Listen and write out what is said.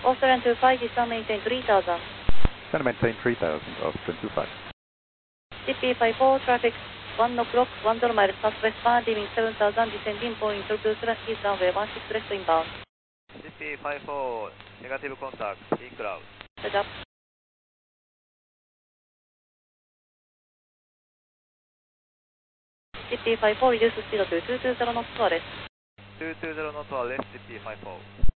Austrian 25, descend maintain 3000. Descend maintain 3000, Austrian 25. CP54, traffic 1 o'clock, 10 miles southwest bound, leaving 7000, descending point Turku east runway 16 left inbound. CP54, negative contact, in cloud. Set up. CP54, reduce speed to 220 knots to arrest. 220 knots arrest, CP54.